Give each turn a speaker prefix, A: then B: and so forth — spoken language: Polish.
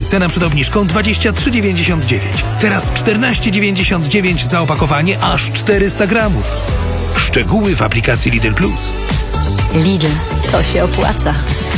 A: Cena przed obniżką 23,99. Teraz 14,99 za opakowanie aż 400 gramów. Szczegóły w aplikacji Lidl Plus.
B: Lidl, to się opłaca.